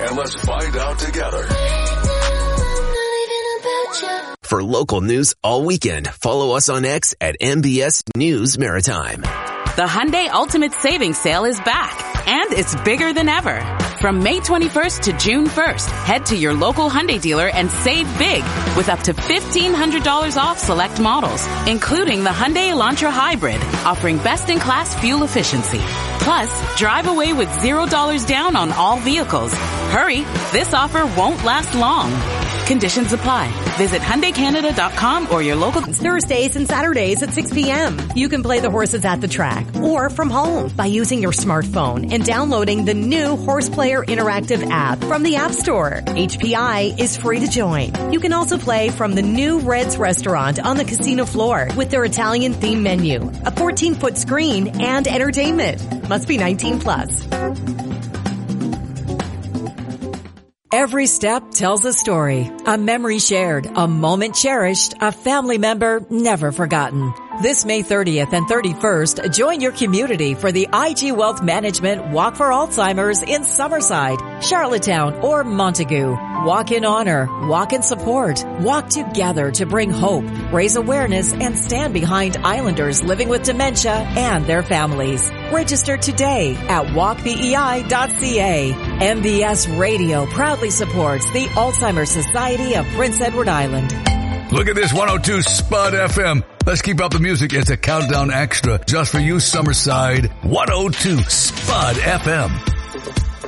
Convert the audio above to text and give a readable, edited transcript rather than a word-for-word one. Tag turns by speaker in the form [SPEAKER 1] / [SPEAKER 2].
[SPEAKER 1] and let's find out together.
[SPEAKER 2] For local news all weekend, follow us on X at MBS News Maritime.
[SPEAKER 3] The Hyundai Ultimate Savings Sale is back, and it's bigger than ever. From May 21st to June 1st, head to your local Hyundai dealer and save big with up to $1,500 off select models, including the Hyundai Elantra Hybrid, offering best-in-class fuel efficiency. Plus, drive away with $0 down on all vehicles. Hurry, this offer won't last long. Conditions apply. Visit HyundaiCanada.com or your local.
[SPEAKER 4] Thursdays and Saturdays at 6 p.m. You can play the horses at the track or from home by using your smartphone and downloading the new Horse Player Interactive app from the App Store. HPI is free to join. You can also play from the new Red's restaurant on the casino floor with their Italian themed menu, a 14-foot screen, and entertainment. Must be 19 plus.
[SPEAKER 5] Every step tells a story, a memory shared, a moment cherished, a family member never forgotten. This May 30th and 31st, join your community for the IG Wealth Management Walk for Alzheimer's in Summerside, Charlottetown, or Montague. Walk in honor, walk in support, walk together to bring hope, raise awareness, and stand behind Islanders living with dementia and their families. Register today at walkbei.ca. MBS Radio proudly supports the Alzheimer's Society of Prince Edward Island.
[SPEAKER 6] Look at this 102 Spud FM. Let's keep up the music. It's a countdown extra just for you, Summerside. 102 Spud FM.